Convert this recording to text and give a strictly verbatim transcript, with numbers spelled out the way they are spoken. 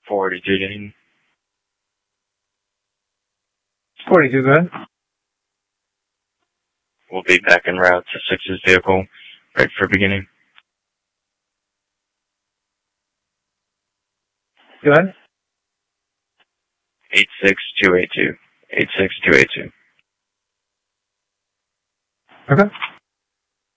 forty-two, Dean. forty-two, go ahead. We'll be back en route to six's vehicle, right for beginning. Go ahead. eight six two eight two. eight six two eight two. Okay.